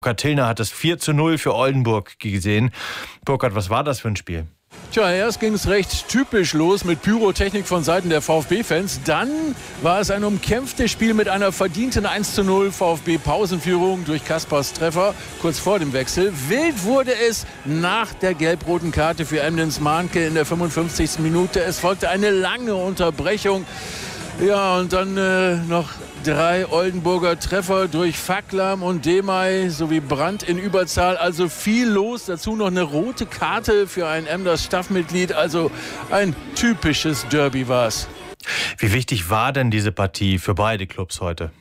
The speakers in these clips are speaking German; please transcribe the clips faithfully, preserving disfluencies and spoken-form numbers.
Tilner hat das vier zu null für Oldenburg gesehen. Burkhard, was war das für ein Spiel? Tja, erst ging es recht typisch los mit Pyrotechnik von Seiten der VfB-Fans. Dann war es ein umkämpftes Spiel mit einer verdienten eins zu null VfB-Pausenführung durch Kaspers Treffer kurz vor dem Wechsel. Wild wurde es nach der gelb-roten Karte für Emdens Mahnke in der fünfundfünfzigsten Minute. Es folgte eine lange Unterbrechung. Ja, und dann äh, noch drei Oldenburger Treffer durch Faklam und Demay sowie Brandt in Überzahl. Also viel los. Dazu noch eine rote Karte für ein Emders Staffmitglied. Also ein typisches Derby war es. Wie wichtig war denn diese Partie für beide Clubs heute?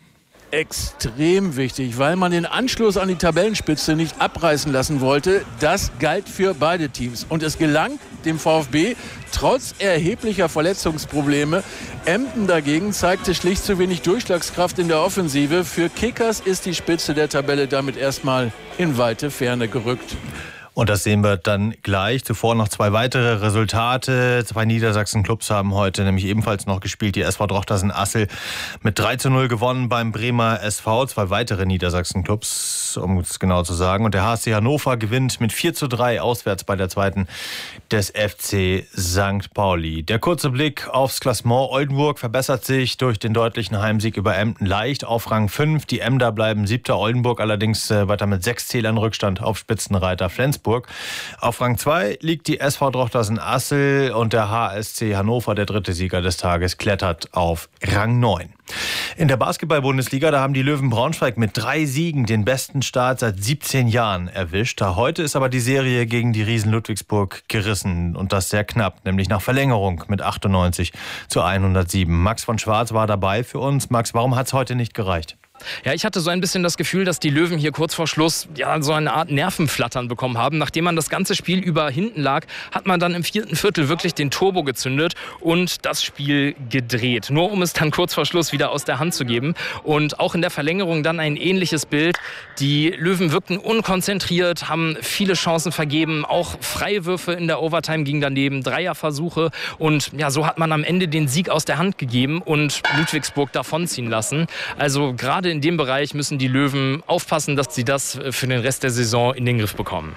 Extrem wichtig, weil man den Anschluss an die Tabellenspitze nicht abreißen lassen wollte. Das galt für beide Teams. Und es gelang dem VfB trotz erheblicher Verletzungsprobleme. Emden dagegen zeigte schlicht zu wenig Durchschlagskraft in der Offensive. Für Kickers ist die Spitze der Tabelle damit erstmal in weite Ferne gerückt. Und das sehen wir dann gleich. Zuvor noch zwei weitere Resultate. Zwei Niedersachsen-Clubs haben heute nämlich ebenfalls noch gespielt. Die S V Drochtersen-Assel mit drei zu null gewonnen beim Bremer S V. Zwei weitere Niedersachsen-Clubs, um es genau zu sagen. Und der H S C Hannover gewinnt mit vier zu drei auswärts bei der zweiten des F C Sankt Pauli. Der kurze Blick aufs Klassement. Oldenburg verbessert sich durch den deutlichen Heimsieg über Emden leicht auf Rang fünf. Die Emder bleiben siebter. Oldenburg allerdings weiter mit sechs Zählern Rückstand auf Spitzenreiter Flensburg. Auf Rang zwei liegt die S V Drochtersen-Assel und der H S C Hannover, der dritte Sieger des Tages, klettert auf Rang neun. In der Basketball-Bundesliga, da haben die Löwen Braunschweig mit drei Siegen den besten Start seit siebzehn Jahren erwischt. Heute ist aber die Serie gegen die Riesen Ludwigsburg gerissen und das sehr knapp, nämlich nach Verlängerung mit achtundneunzig zu hundertsieben. Max von Schwarz war dabei für uns. Max, warum hat es heute nicht gereicht? Ja, ich hatte so ein bisschen das Gefühl, dass die Löwen hier kurz vor Schluss ja so eine Art Nervenflattern bekommen haben. Nachdem man das ganze Spiel über hinten lag, hat man dann im vierten Viertel wirklich den Turbo gezündet und das Spiel gedreht. Nur um es dann kurz vor Schluss wieder aus der Hand zu geben. Und auch in der Verlängerung dann ein ähnliches Bild. Die Löwen wirkten unkonzentriert, haben viele Chancen vergeben. Auch Freiwürfe in der Overtime gingen daneben, Dreierversuche. Und ja, so hat man am Ende den Sieg aus der Hand gegeben und Ludwigsburg davonziehen lassen. Also gerade in dem Bereich müssen die Löwen aufpassen, dass sie das für den Rest der Saison in den Griff bekommen.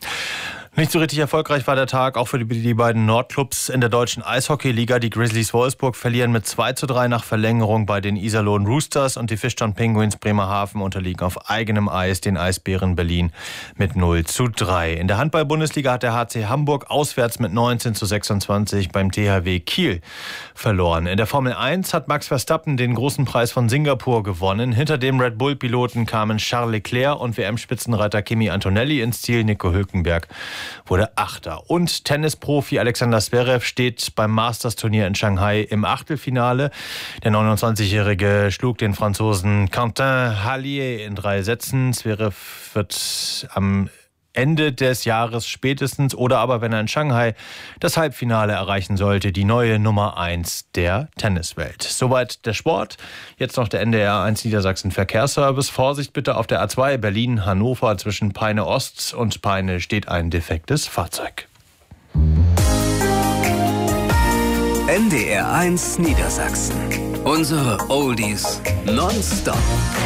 Nicht so richtig erfolgreich war der Tag auch für die, die beiden Nordclubs in der deutschen Eishockeyliga. Die Grizzlies Wolfsburg verlieren mit zwei zu drei nach Verlängerung bei den Iserlohn Roosters und die Fischtown Penguins Bremerhaven unterliegen auf eigenem Eis den Eisbären Berlin mit null zu drei. In der Handball-Bundesliga hat der H C Hamburg auswärts mit neunzehn zu sechsundzwanzig beim T H W Kiel verloren. In der Formel eins hat Max Verstappen den großen Preis von Singapur gewonnen. Hinter dem Red Bull-Piloten kamen Charles Leclerc und W M-Spitzenreiter Kimi Antonelli ins Ziel. Nico Hülkenberg wurde Achter. Und Tennisprofi Alexander Zverev steht beim Masters-Turnier in Shanghai im Achtelfinale. Der neunundzwanzigjährige schlug den Franzosen Quentin Hallier in drei Sätzen. Zverev wird am Ende des Jahres spätestens oder aber, wenn er in Shanghai das Halbfinale erreichen sollte, die neue Nummer eins der Tenniswelt. Soweit der Sport. Jetzt noch der N D R eins Niedersachsen Verkehrsservice. Vorsicht bitte auf der A zwei Berlin-Hannover. Zwischen Peine Ost und Peine steht ein defektes Fahrzeug. N D R eins Niedersachsen. Unsere Oldies nonstop.